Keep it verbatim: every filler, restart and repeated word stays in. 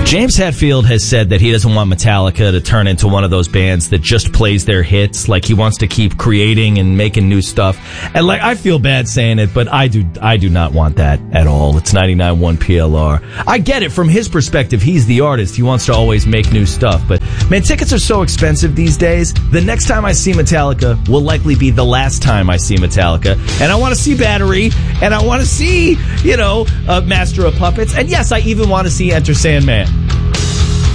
James Hetfield has said that he doesn't want Metallica to turn into one of those bands that just plays their hits. Like, he wants to keep creating and making new stuff. And, like, I feel bad saying it, but I do I do not want that at all. It's ninety-nine point one P L R. I get it from his perspective. He's the artist. He wants to always make new stuff. But, man, tickets are so expensive these days. The next time I see Metallica will likely be the last time I see Metallica. And I want to see Battery. And I want to see, you know, uh, Master of Puppets. And, yes, I even want to see Enter Sandman.